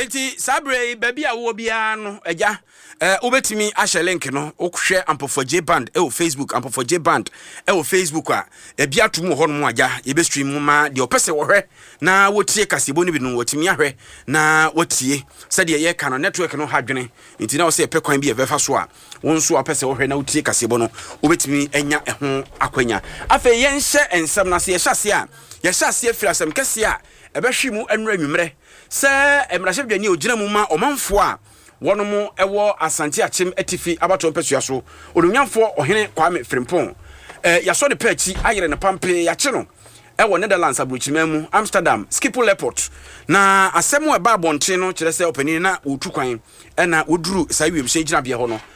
enti sabre baby a wo bia no agya obetimi ahye link no okuhwe Ampofo J Band Facebook Ampofo J Band Facebook a bia to mu ho no agya ye be stream ma de opese wo hwe na wotie kasebo no bi no wotimi ahwe na wotie said ye ka no network no hadwene enti na wo se pekwan bi e befa so a won so opese wo hwe na wotie kasebo no obetimi enya ho akwanya afa ye nhye ensem na se ye hyase a ye hyase afirasem kese a ebehwe mu anura nwumre se emrahwedwani ogina mu ma omanfo a wonomo ewo Asante Achim etifi abato mpesua so onunyamfo ohene Kwame Frimpong yaso de pechi ayere ne pampe ya che no ewo Netherlands abrochima mu Amsterdam Schiphol Airport na asemo eba bonche no kire se opani na otu kwan na oduru sai wiem se gina bia ho no